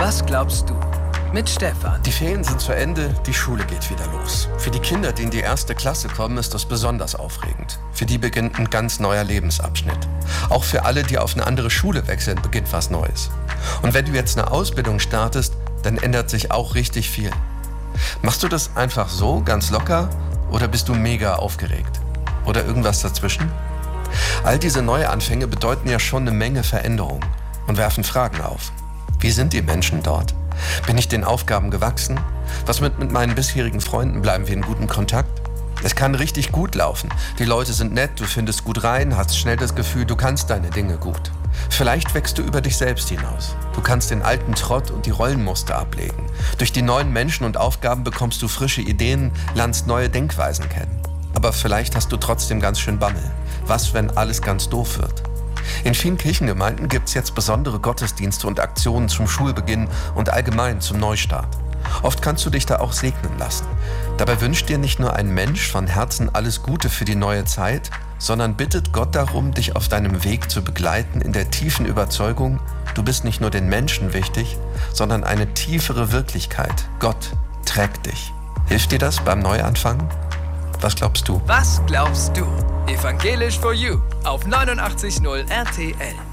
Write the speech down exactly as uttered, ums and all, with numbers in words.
Was glaubst du? Mit Stefan. Die Ferien sind zu Ende, die Schule geht wieder los. Für die Kinder, die in die erste Klasse kommen, ist das besonders aufregend. Für die beginnt ein ganz neuer Lebensabschnitt. Auch für alle, die auf eine andere Schule wechseln, beginnt was Neues. Und wenn du jetzt eine Ausbildung startest, dann ändert sich auch richtig viel. Machst du das einfach so, ganz locker, oder bist du mega aufgeregt? Oder irgendwas dazwischen? All diese Neuanfänge bedeuten ja schon eine Menge Veränderung und werfen Fragen auf. Wie sind die Menschen dort? Bin ich den Aufgaben gewachsen? Was mit, mit meinen bisherigen Freunden? Bleiben wir in gutem Kontakt? Es kann richtig gut laufen. Die Leute sind nett, du findest gut rein, hast schnell das Gefühl, du kannst deine Dinge gut. Vielleicht wächst du über dich selbst hinaus. Du kannst den alten Trott und die Rollenmuster ablegen. Durch die neuen Menschen und Aufgaben bekommst du frische Ideen, lernst neue Denkweisen kennen. Aber vielleicht hast du trotzdem ganz schön Bammel. Was, wenn alles ganz doof wird? In vielen Kirchengemeinden gibt es jetzt besondere Gottesdienste und Aktionen zum Schulbeginn und allgemein zum Neustart. Oft kannst du dich da auch segnen lassen. Dabei wünscht dir nicht nur ein Mensch von Herzen alles Gute für die neue Zeit, sondern bittet Gott darum, dich auf deinem Weg zu begleiten in der tiefen Überzeugung, du bist nicht nur den Menschen wichtig, sondern eine tiefere Wirklichkeit. Gott trägt dich. Hilft dir das beim Neuanfang? Was glaubst du? Was glaubst du? Evangelisch for You auf neunundachtzig Komma null R T L.